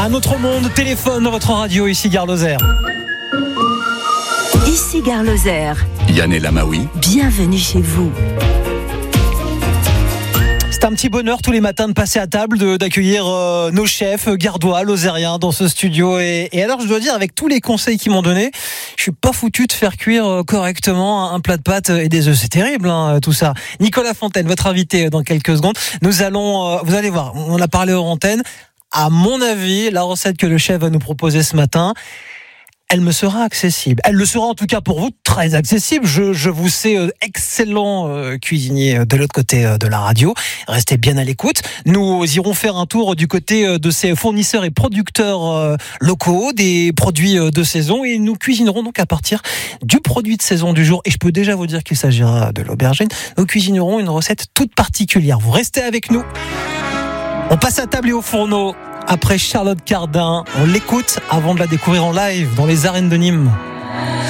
Un autre monde, téléphone dans votre radio, ici Gare Lozère. Ici Gare Lozère. Yann El Amaoui. Bienvenue chez vous. C'est un petit bonheur tous les matins de passer à table, d'accueillir nos chefs gardois, lozériens dans ce studio. Et alors je dois dire, avec tous les conseils qu'ils m'ont donnés, je suis pas foutu de faire cuire correctement un plat de pâtes et des œufs. C'est terrible tout ça. Nicolas Fontaine, votre invité dans quelques secondes. Nous allons, vous allez voir, on a parlé hors antenne. À mon avis, la recette que le chef va nous proposer ce matin, elle me sera accessible. Elle le sera en tout cas pour vous, très accessible. Je vous sais excellent cuisinier de l'autre côté de la radio. Restez bien à l'écoute. Nous irons faire un tour du côté de ces fournisseurs et producteurs locaux, des produits de saison, et nous cuisinerons donc à partir du produit de saison du jour. Et je peux déjà vous dire qu'il s'agira de l'aubergine. Nous cuisinerons une recette toute particulière. Vous restez avec nous. On passe à table et au fourneau. Après Charlotte Cardin, on l'écoute avant de la découvrir en live dans les arènes de Nîmes.